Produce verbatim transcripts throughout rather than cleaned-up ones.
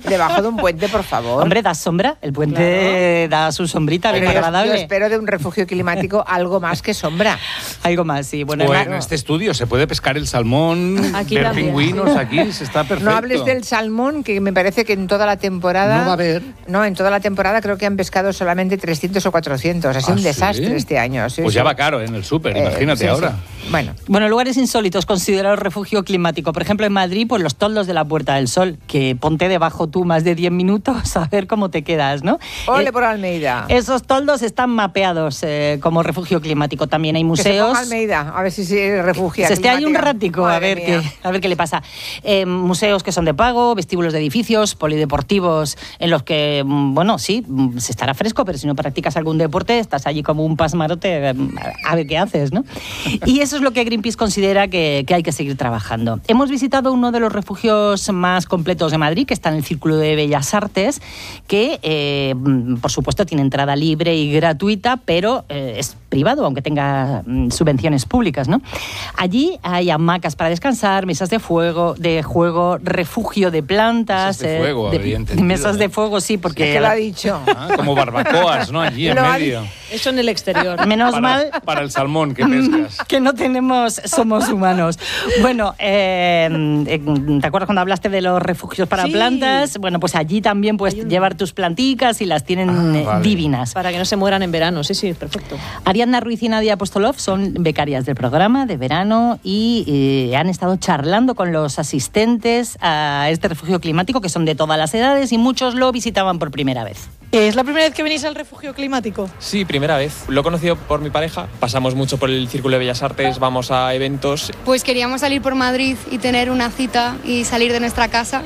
debajo de un puente, por favor. Hombre, da sombra, el puente claro. da su sombrita, bien agradable. Yo espero de un refugio climático algo más que sombra. Algo más, sí. Bueno, o en este estudio se puede pescar el salmón, aquí ver también. Pingüinos, aquí se está perfecto. No hables del salmón, que me parece que en toda la temporada... No va a haber. No, en toda la temporada creo que han pescado solamente trescientos o cuatrocientos. Ha sido ¿Ah, un desastre sí? este año. Sí, pues sí. ya va caro en el súper, eh, imagínate sí, ahora. Sí. Bueno. bueno, lugares insólitos considerados refugio climático. Por ejemplo, en Madrid, pues los toldos de la Puerta del Sol, que ponte debajo tú más de diez minutos a ver cómo te quedas, ¿no? Ole eh, por Almeida. Esos toldos están mapeados eh, como refugio climático. También hay museos. Que se ponga Almeida, a ver si se refugia. Se esté ahí un ratico a ver, qué, a ver qué le pasa. Eh, museos que son de pago, vestíbulos de edificios, polideportivos, en los que, bueno, sí, se estará fresco, pero si no practicas algún deporte, estás allí como un pasmarote a ver qué haces, ¿no? Y eso es lo que Greenpeace considera que, que hay que seguir trabajando. Hemos visitado uno de los refugios más completos de Madrid, que está en el Círculo de Bellas Artes, que, eh, por supuesto, tiene entrada libre y gratuita, pero eh, es privado, aunque tenga mm, subvenciones públicas, ¿no? Allí hay hamacas para descansar, mesas de fuego, de juego, refugio de plantas. Mesas de fuego, eh, de, había entendido, mesas ¿eh? de fuego, sí, porque... Es que lo ha dicho. Ah, como barbacoas, ¿no? Allí en Lo medio. Eso en el exterior. Menos para, mal... Para el salmón que pescas. Que no tenemos, somos humanos. Bueno, eh, ¿te acuerdas cuando hablaste de los refugios para sí. plantas? Bueno, pues allí también puedes un... llevar tus planticas y las tienen ah, vale. divinas. Para que no se mueran en verano, sí, sí, perfecto. Ariadna Ruiz y Nadia Apostolov son becarias del programa de verano y eh, han estado charlando con los asistentes a este refugio climático, que son de todas las edades y muchos lo visitaban por primera vez. ¿Es la primera vez que venís al refugio climático? Sí, primera vez. Lo he conocido por mi pareja. Pasamos mucho por el Círculo de Bellas Artes, vamos a eventos. Pues queríamos salir por Madrid y tener una cita y salir de nuestra casa.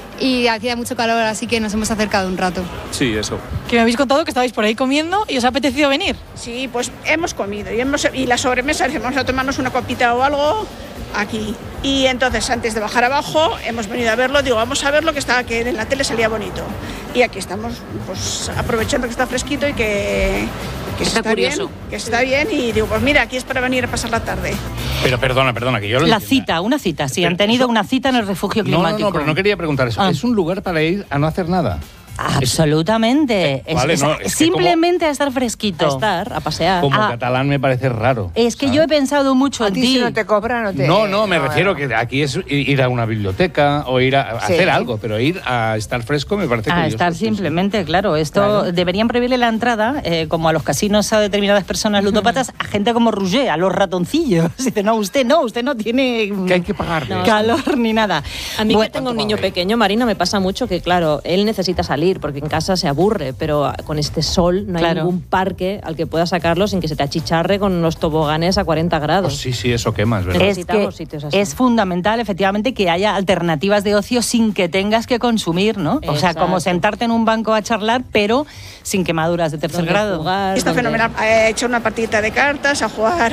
Y hacía mucho calor, así que nos hemos acercado un rato. Sí, eso. Que me habéis contado que estabais por ahí comiendo y os ha apetecido venir. Sí, pues hemos comido y, hemos, y la sobremesa, vamos a tomarnos una copita o algo aquí. Y entonces, antes de bajar abajo, hemos venido a verlo. Digo, vamos a verlo, que, estaba, que en la tele salía bonito. Y aquí estamos, pues aprovechando que está fresquito y que... que está, está curioso. bien, que está bien, y digo, pues mira, aquí es para venir a pasar la tarde. Pero perdona, perdona, que yo lo La entienda. cita, una cita, sí, pero han tenido eso... una cita en el refugio climático. No, no, no, pero no quería preguntar eso. Ah. Es un lugar para ir a no hacer nada. Absolutamente. Es, vale, es, no, es simplemente como, a estar fresquito. A estar, a pasear. Como ah, catalán me parece raro. Es que ¿sabes? yo he pensado mucho a en ti. ti. Si no te cobran, no te... No, no, me no, refiero no. que aquí es ir a una biblioteca o ir a sí. hacer algo, pero ir a estar fresco me parece A curioso. estar simplemente, sí. claro. Esto claro. deberían prohibirle la entrada, eh, como a los casinos a determinadas personas ludópatas, a gente como Roger, a los ratoncillos. Dice, no, usted no, usted no tiene... Que hay que pagarle. No, calor ni nada. A mí bueno, que tengo un niño pequeño, Marina, me pasa mucho que, claro, él necesita salir porque en casa se aburre, pero con este sol no hay claro. ningún parque al que puedas sacarlo sin que se te achicharre con los toboganes a cuarenta grados. Oh, sí, sí, eso quema, es verdad. Es que sitios así. Es fundamental, efectivamente, que haya alternativas de ocio sin que tengas que consumir, ¿no? Exacto. O sea, como sentarte en un banco a charlar, pero sin quemaduras de tercer grado. Jugar, está donde... fenomenal. He hecho una partidita de cartas, a jugar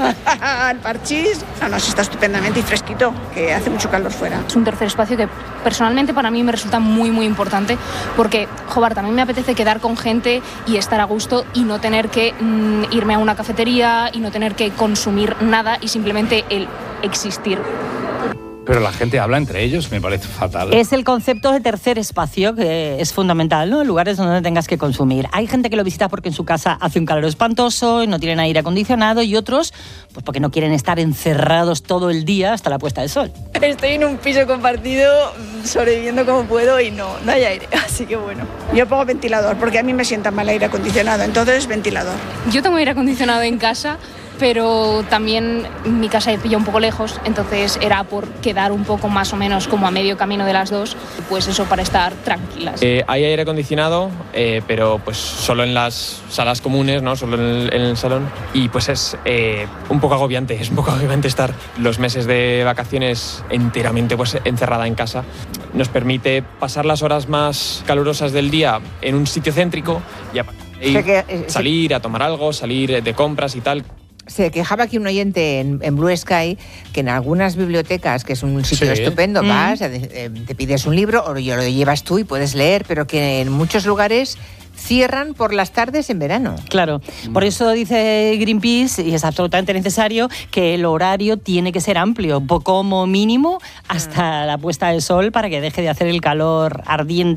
al parchís. No, no, está estupendamente y fresquito, que hace mucho calor fuera. Es un tercer espacio que personalmente para mí me resulta muy, muy importante porque, joder, también me apetece quedar con gente y estar a gusto y no tener que mmm, irme a una cafetería y no tener que consumir nada y simplemente el existir. Pero la gente habla entre ellos, me parece fatal. Es el concepto de tercer espacio que es fundamental, ¿no? Lugares donde no tengas que consumir. Hay gente que lo visita porque en su casa hace un calor espantoso y no tienen aire acondicionado, y otros pues porque no quieren estar encerrados todo el día hasta la puesta de sol. Estoy en un piso compartido sobreviviendo como puedo y no, no hay aire, así que bueno. Yo pongo ventilador porque a mí me sienta mal aire acondicionado, entonces ventilador. Yo tengo aire acondicionado en casa, pero también mi casa pilla un poco lejos, entonces era por quedar un poco más o menos como a medio camino de las dos, pues eso, para estar tranquilas. Eh, hay aire acondicionado, eh, pero pues solo en las salas comunes, ¿no? Solo en el, en el salón, y pues es eh, un poco agobiante, es un poco agobiante estar los meses de vacaciones enteramente pues encerrada en casa. Nos permite pasar las horas más calurosas del día en un sitio céntrico y a partir de ahí salir a tomar algo, salir de compras y tal. Se quejaba aquí un oyente en, en Blue Sky que en algunas bibliotecas, que es un sitio sí. estupendo, mm. vas, eh, te pides un libro o lo llevas tú y puedes leer, pero que en muchos lugares cierran por las tardes en verano. Claro, por eso dice Greenpeace, y es absolutamente necesario, que el horario tiene que ser amplio, como mínimo hasta la puesta del sol, para que deje de hacer el calor ardiente